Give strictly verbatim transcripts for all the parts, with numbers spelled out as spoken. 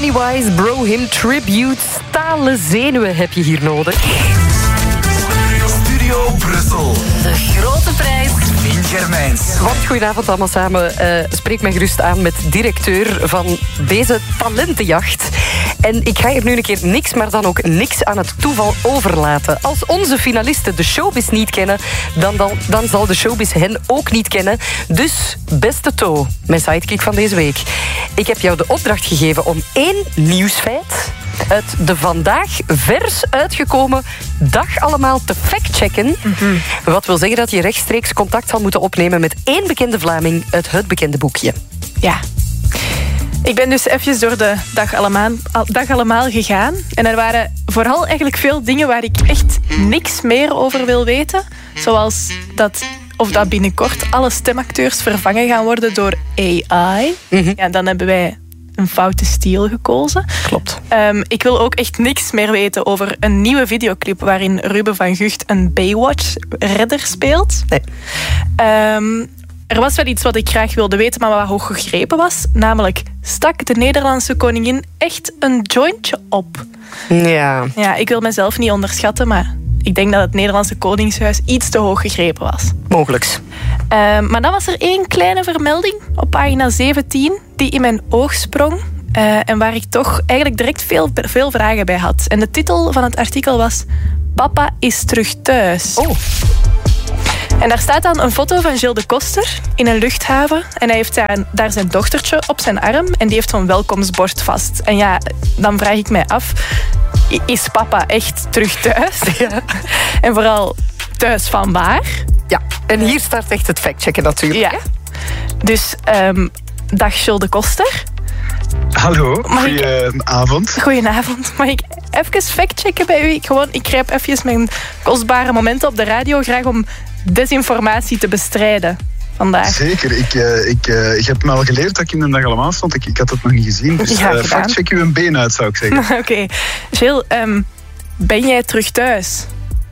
Pennywise, Bro Him Tribute. Stalen zenuwen heb je hier nodig. Studio Brussel. De grote prijs. Fien Germijns. Want goedenavond allemaal samen. Uh, spreek mij gerust aan met directeur van deze talentenjacht. En ik ga hier nu een keer niks, maar dan ook niks aan het toeval overlaten. Als onze finalisten de showbiz niet kennen, dan, dan, dan zal de showbiz hen ook niet kennen. Dus, beste To, mijn sidekick van deze week. Ik heb jou de opdracht gegeven om één nieuwsfeit uit de vandaag vers uitgekomen dag allemaal te factchecken. Mm-hmm. Wat wil zeggen dat je rechtstreeks contact zal moeten opnemen met één bekende Vlaming uit het bekende boekje. Ja. Ik ben dus even door de dag allemaal, dag allemaal gegaan. En er waren vooral eigenlijk veel dingen waar ik echt niks meer over wil weten. Zoals dat, of dat binnenkort alle stemacteurs vervangen gaan worden door A I. Mm-hmm. Ja, dan hebben wij een foute stijl gekozen. Klopt. Um, ik wil ook echt niks meer weten over een nieuwe videoclip waarin Ruben van Gucht een Baywatch-redder speelt. Nee. Um, er was wel iets wat ik graag wilde weten, maar wat hoog gegrepen was. Namelijk, stak de Nederlandse koningin echt een jointje op? Ja. Ja, ik wil mezelf niet onderschatten, maar ik denk dat het Nederlandse koningshuis iets te hoog gegrepen was. Mogelijks. Um, maar dan was er één kleine vermelding op pagina zeventien die in mijn oog sprong. Uh, en waar ik toch eigenlijk direct veel, veel vragen bij had. En de titel van het artikel was Papa is terug thuis. Oh. En daar staat dan een foto van Gilles de Koster in een luchthaven. En hij heeft daar, daar zijn dochtertje op zijn arm. En die heeft zo'n welkomstbord vast. En ja, dan vraag ik mij af, is papa echt terug thuis? Ja. En vooral thuis van waar? Ja, en hier start echt het factchecken natuurlijk. Ja. Dus, um, dag Gilles de Koster. Hallo, goedenavond. Goedenavond. Mag ik even factchecken bij u? Ik, gewoon, ik grijp even mijn kostbare momenten op de radio graag om desinformatie te bestrijden vandaag. Zeker. Ik, uh, ik, uh, ik heb me al geleerd dat ik in de dag allemaal stond. Ik, ik had het nog niet gezien. Dus ja, uh, factcheck u een been uit, zou ik zeggen. Oké. Okay. Gilles, um, ben jij terug thuis?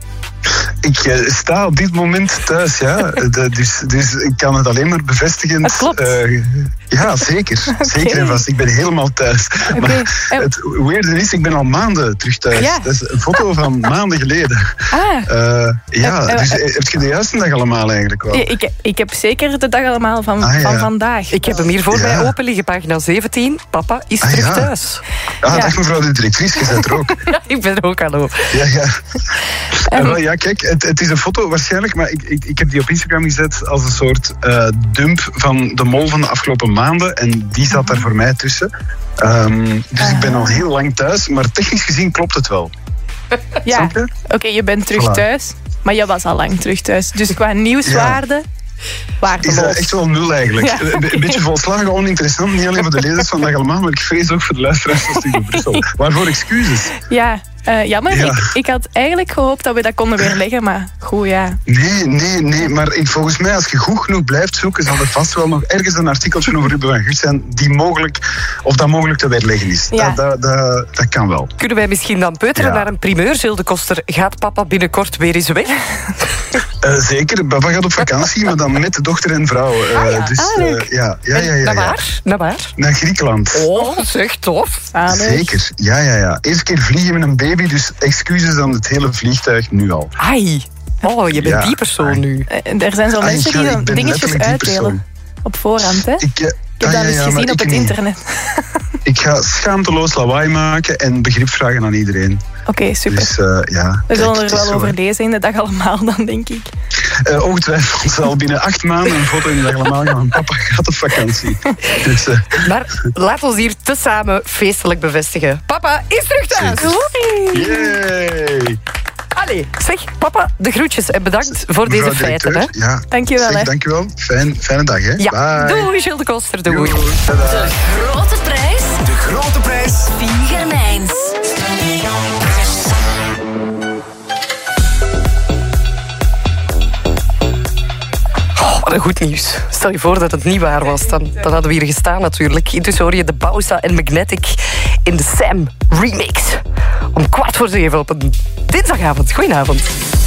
Ik uh, sta op dit moment thuis, ja. De, dus, dus ik kan het alleen maar bevestigen. Het klopt. Uh, ja, zeker. Okay. Zeker en vast. Ik ben helemaal thuis. Okay. Maar het weirde is, ik ben al maanden terug thuis. Ja. Dat is een foto van maanden geleden. Ah. Uh, ja, uh, uh, dus uh, heb je de juiste dag allemaal eigenlijk wel? Ik, ik heb zeker de dag allemaal van, ah, ja. van vandaag. Ik heb hem hier voor ja. mij open liggen, pagina zeventien. Papa is terug ah, ja. thuis. Ah, ja. Dag mevrouw de directrice, je bent er ook. Ja, ik ben er ook, hallo. Ja, ja. Um, uh, ja, kijk, het, het is een foto waarschijnlijk, maar ik, ik, ik heb die op Instagram gezet als een soort uh, dump van de mol van de afgelopen maanden. En die zat daar voor mij tussen. Um, dus uh. ik ben al heel lang thuis, maar technisch gezien klopt het wel. Ja, oké, okay, je bent terug voilà. thuis, maar je was al lang terug thuis. Dus qua nieuwswaarde... Ja. Is uh, echt wel nul eigenlijk. Ja. Een, een beetje volslagen oninteressant. Niet alleen voor de lezers van Dag allemaal, maar ik vrees ook voor de luisteraars van Studio Brussel. Waarvoor excuses? Ja, uh, jammer. Ja. Ik, ik had eigenlijk gehoopt dat we dat konden weerleggen, maar goed, ja. Nee, nee, nee. Maar ik, volgens mij, als je goed genoeg blijft zoeken, zal er vast wel nog ergens een artikeltje over Ruben van Gucht zijn die mogelijk, of dat mogelijk te weerleggen is. Ja. Dat, dat, dat, dat kan wel. Kunnen wij misschien dan peuteren ja. naar een primeur? Gilles de Koster, gaat papa binnenkort weer eens weg? Uh, zeker. Papa gaat op vakantie, maar dan met de dochter en vrouw. Uh, ah, ja. Dus, ah, leuk. Uh, ja, ja, ja, ja, naar ja. waar? Naar waar? Naar Griekenland. Oh, zeg tof. Ah, zeker. Ja, ja, ja. Eerste keer vliegen met een baby, dus excuses aan het hele vliegtuig nu al. Ai. Oh, je bent ja. die persoon Ai. nu. Uh, er zijn zo Ai, mensen die dan dingetjes uitdelen. Op voorhand, hè? Ik, uh, Ik heb ah, dat ja, eens ja, gezien op het niet. internet. Ik ga schaamteloos lawaai maken en begrip vragen aan iedereen. Oké, okay, super. Dus, uh, ja, we zullen kijk, er wel zo, over lezen in de Dag allemaal dan, denk ik. Uh, ongetwijfeld zal binnen acht maanden een foto in de Dag allemaal gaan. Papa gaat op vakantie. Dus, uh, maar laat ons hier tezamen feestelijk bevestigen. Papa is terug thuis. Yay! Allee, zeg, papa, de groetjes en bedankt voor Mevrouw deze feiten. Hè. Ja. Dankjewel. Zeg, hè. dankjewel. Fijn, fijne dag. Hè. Ja. Bye. Doei, Gilles de Koster. Doei. Doei. De grote prijs. De grote prijs. Fien Germijns. Oh, wat een goed nieuws. Stel je voor dat het niet waar was. Dan, dan hadden we hier gestaan natuurlijk. Intussen hoor je de Bausa en Magnetic in de Sam remix. Om kwart voor zeven op een dinsdagavond. Goedenavond.